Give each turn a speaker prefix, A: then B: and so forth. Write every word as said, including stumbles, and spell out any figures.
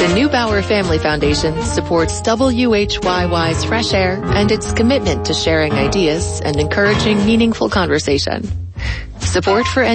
A: The Neubauer Family Foundation supports W H Y Y's Fresh Air and its commitment to sharing ideas and encouraging meaningful conversation. Support for